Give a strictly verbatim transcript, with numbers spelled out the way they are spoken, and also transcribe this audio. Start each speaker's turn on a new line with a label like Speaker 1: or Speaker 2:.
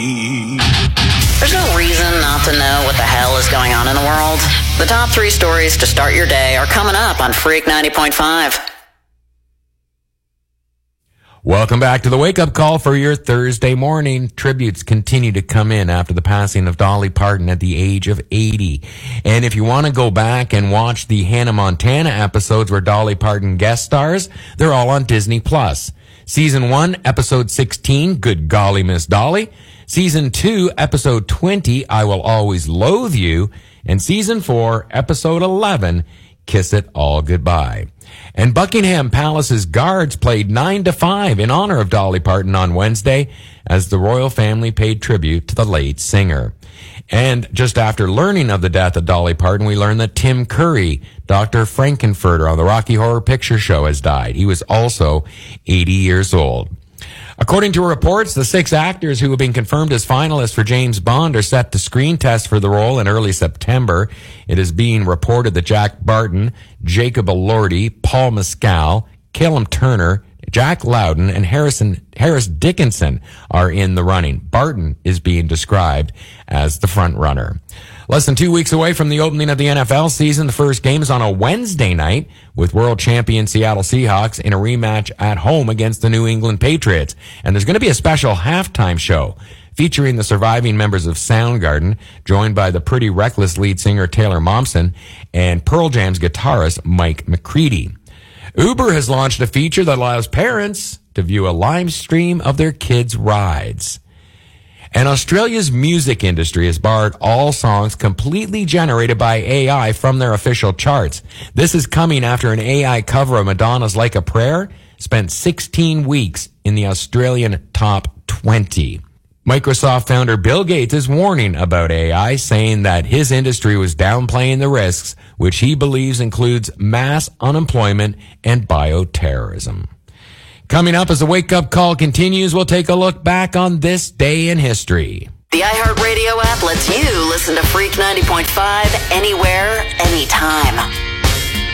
Speaker 1: There's no reason not to know what the hell is going on in the world. The top three stories to start your day are coming up on Freak ninety point five.
Speaker 2: Welcome back to the wake-up call for your Thursday morning. Tributes continue to come in after the passing of Dolly Parton at the age of eighty. And if you want to go back and watch the Hannah Montana episodes where Dolly Parton guest stars, they're all on Disney Plus. Season one, episode sixteen, Good Golly Miss Dolly. Season two, episode twenty, I Will Always Loathe You. And season four, episode eleven, Kiss It All Goodbye. And Buckingham Palace's guards played nine to five in honor of Dolly Parton on Wednesday as the royal family paid tribute to the late singer. And just after learning of the death of Dolly Parton, we learned that Tim Curry, Doctor Frankenfurter on the Rocky Horror Picture Show, has died. He was also eighty years old. According to reports, the six actors who have been confirmed as finalists for James Bond are set to screen test for the role in early September. It is being reported that Jack Barton, Jacob Elordi, Paul Mescal, Callum Turner, Jack Loudon, and Harrison Harris Dickinson are in the running. Barton is being described as the front runner. Less than two weeks away from the opening of the N F L season, the first game is on a Wednesday night with world champion Seattle Seahawks in a rematch at home against the New England Patriots. And there's going to be a special halftime show featuring the surviving members of Soundgarden, joined by the Pretty Reckless lead singer Taylor Momsen and Pearl Jam's guitarist Mike McCready. Uber has launched a feature that allows parents to view a live stream of their kids' rides. And Australia's music industry has barred all songs completely generated by A I from their official charts. This is coming after an A I cover of Madonna's Like a Prayer spent sixteen weeks in the Australian top twenty. Microsoft founder Bill Gates is warning about A I, saying that his industry was downplaying the risks, which he believes includes mass unemployment and bioterrorism. Coming up as the wake-up call continues, we'll take a look back on this day in history.
Speaker 1: The iHeartRadio app lets you listen to Freak ninety point five anywhere, anytime.